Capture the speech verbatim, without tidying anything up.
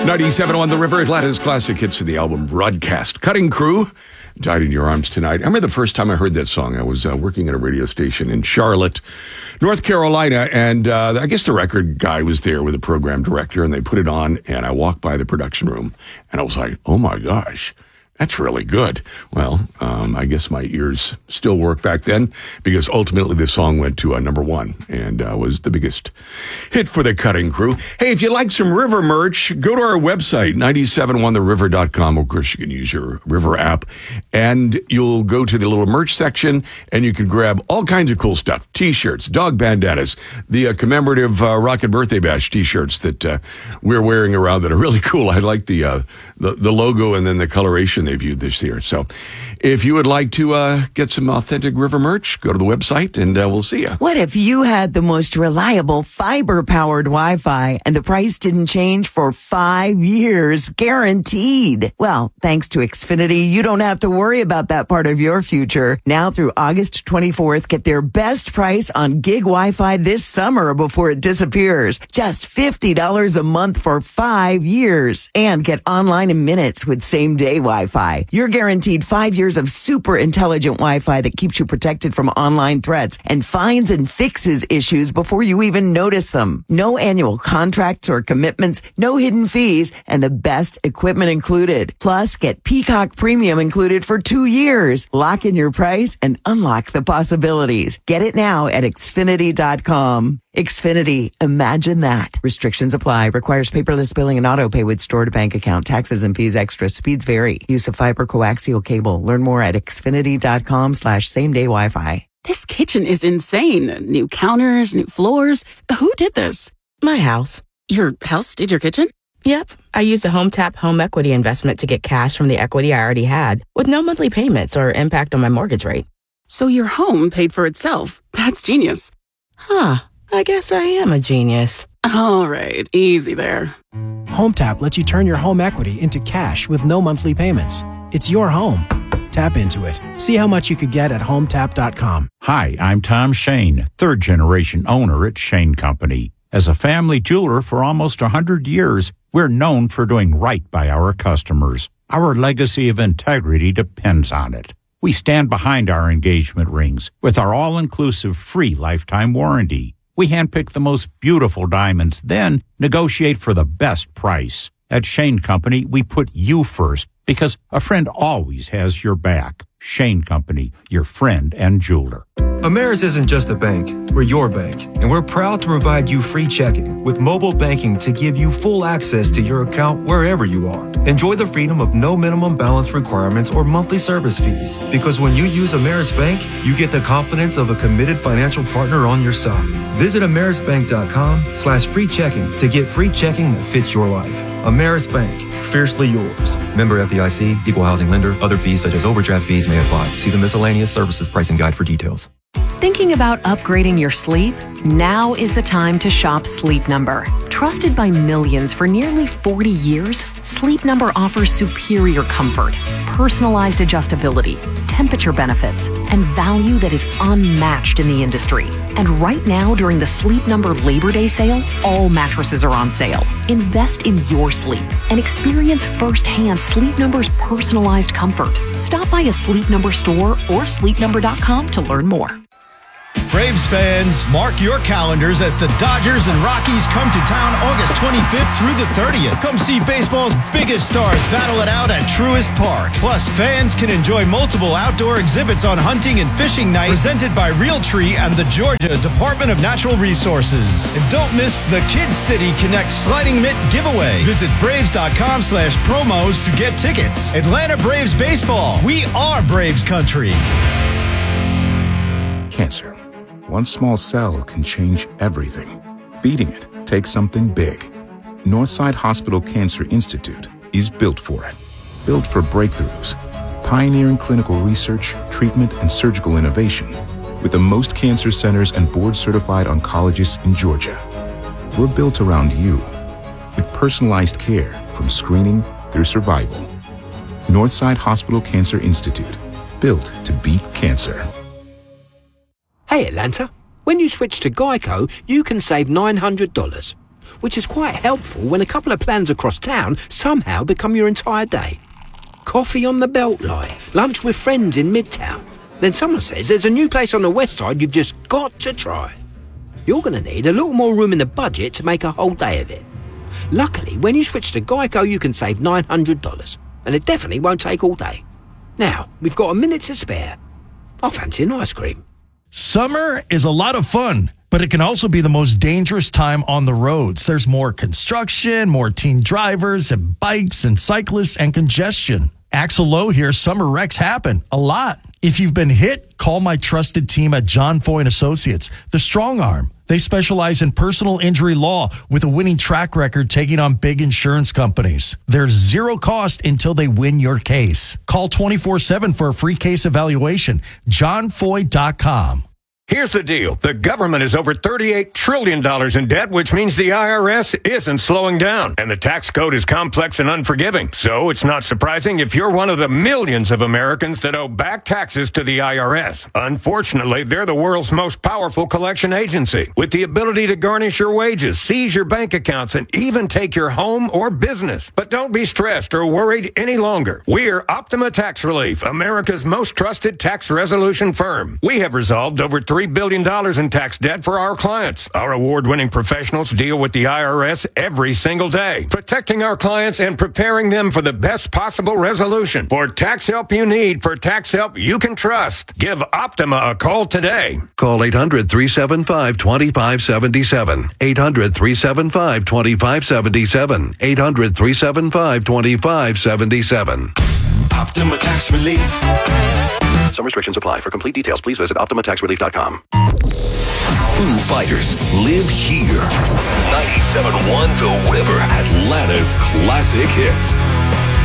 ninety-seven on the River, Atlanta's classic hits of the album Broadcast. Cutting Crew, Died in Your Arms Tonight. I remember the first time I heard that song, I was uh, working at a radio station in Charlotte, North Carolina, and uh, I guess the record guy was there with the program director, and they put it on, and I walked by the production room, and I was like, oh my gosh, that's really good. Well, um, I guess my ears still work back then, because ultimately the song went to uh, number one and uh, was the biggest hit for the Cutting Crew. Hey, if you like some River merch, go to our website, nine seven one the river dot com. Of course, you can use your River app, and you'll go to the little merch section, and you can grab all kinds of cool stuff. T-shirts, dog bandanas, the uh, commemorative uh, Rocket Birthday Bash T-shirts that uh, we're wearing around that are really cool. I like the, uh, the, the logo and then the coloration they viewed this year. So if you would like to uh, get some authentic River merch, go to the website and uh, we'll see you. What if you had the most reliable fiber-powered Wi-Fi and the price didn't change for five years, guaranteed? Well, thanks to Xfinity, you don't have to worry about that part of your future. Now through August twenty-fourth, get their best price on gig Wi-Fi this summer before it disappears. Just fifty dollars a month for five years. And get online in minutes with same-day Wi-Fi. You're guaranteed five years of super intelligent Wi-Fi that keeps you protected from online threats and finds and fixes issues before you even notice them. No annual contracts or commitments, no hidden fees, and the best equipment included. Plus, get Peacock Premium included for two years. Lock in your price and unlock the possibilities. Get it now at Xfinity dot com. Xfinity, imagine that. Restrictions apply. Requires paperless billing and auto pay with stored bank account. Taxes and fees extra. Speeds vary. Use of fiber coaxial cable. Learn more at Xfinity dot com slash same day Wi-Fi. This kitchen is insane. New counters, new floors. Who did this? My house. Your house did your kitchen? Yep. I used a HomeTap home equity investment to get cash from the equity I already had with no monthly payments or impact on my mortgage rate. So your home paid for itself. That's genius. Huh. I guess I am a genius. All right, easy there. HomeTap lets you turn your home equity into cash with no monthly payments. It's your home. Tap into it. See how much you could get at home tap dot com. Hi, I'm Tom Shane, third-generation owner at Shane Company. As a family jeweler for almost one hundred years, we're known for doing right by our customers. Our legacy of integrity depends on it. We stand behind our engagement rings with our all-inclusive free lifetime warranty. We handpick the most beautiful diamonds, then negotiate for the best price. At Shane Company, we put you first because a friend always has your back. Shane Company, your friend and jeweler. Ameris isn't just a bank, we're your bank, and we're proud to provide you free checking with mobile banking to give you full access to your account wherever you are. Enjoy the freedom of no minimum balance requirements or monthly service fees, because when you use Ameris Bank, you get the confidence of a committed financial partner on your side. Visit amerisbank.com slash free checking to get free checking that fits your life. Ameris Bank, fiercely yours. Member F D I C, equal housing lender. Other fees such as overdraft fees may apply. See the miscellaneous services pricing guide for details. Thinking about upgrading your sleep? Now is the time to shop Sleep Number. Trusted by millions for nearly forty years, Sleep Number offers superior comfort, personalized adjustability, temperature benefits, and value that is unmatched in the industry. And right now, during the Sleep Number Labor Day sale, all mattresses are on sale. Invest in your sleep and experience firsthand Sleep Number's personalized comfort. Stop by a Sleep Number store or sleep number dot com to learn more. Braves fans, mark your calendars as the Dodgers and Rockies come to town August twenty-fifth through the thirtieth. Come see baseball's biggest stars battle it out at Truist Park. Plus, fans can enjoy multiple outdoor exhibits on hunting and fishing night presented by Realtree and the Georgia Department of Natural Resources. And don't miss the Kid City Connect Sliding Mitt giveaway. Visit braves.com slash promos to get tickets. Atlanta Braves baseball. We are Braves country. Cancer. One small cell can change everything. Beating it takes something big. Northside Hospital Cancer Institute is built for it. Built for breakthroughs, pioneering clinical research, treatment, and surgical innovation, with the most cancer centers and board-certified oncologists in Georgia. We're built around you, with personalized care from screening through survival. Northside Hospital Cancer Institute, built to beat cancer. Hey Atlanta, when you switch to Geico, you can save nine hundred dollars. which is quite helpful when a couple of plans across town somehow become your entire day. Coffee on the Beltline, lunch with friends in Midtown. Then someone says there's a new place on the west side you've just got to try. You're going to need a little more room in the budget to make a whole day of it. Luckily, when you switch to Geico, you can save nine hundred dollars, and it definitely won't take all day. Now, we've got a minute to spare. I fancy an ice cream. Summer is a lot of fun, but it can also be the most dangerous time on the roads. There's more construction, more teen drivers and bikes and cyclists and congestion. Axel Lowe here. Summer wrecks happen a lot. If you've been hit, call my trusted team at John Foy and Associates, the Strong Arm. They specialize in personal injury law with a winning track record taking on big insurance companies. There's zero cost until they win your case. Call twenty-four seven for a free case evaluation. john foy dot com. Here's the deal. The government is over thirty-eight trillion dollars in debt, which means the I R S isn't slowing down. And the tax code is complex and unforgiving. So it's not surprising if you're one of the millions of Americans that owe back taxes to the I R S. Unfortunately, they're the world's most powerful collection agency, with the ability to garnish your wages, seize your bank accounts, and even take your home or business. But don't be stressed or worried any longer. We're Optima Tax Relief, America's most trusted tax resolution firm. We have resolved over three billion dollars in tax debt for our clients. Our award-winning professionals deal with the I R S every single day, protecting our clients and preparing them for the best possible resolution. For tax help you need, for tax help you can trust, give Optima a call today. Call eight hundred, three seven five, two five seven seven. eight hundred, three seven five, two five seven seven. eight hundred, three seven five, two five seven seven. Optima Tax Relief. Some restrictions apply. For complete details, please visit optima tax relief dot com. Foo Fighters live here. ninety-seven point one The River, Atlanta's classic hits.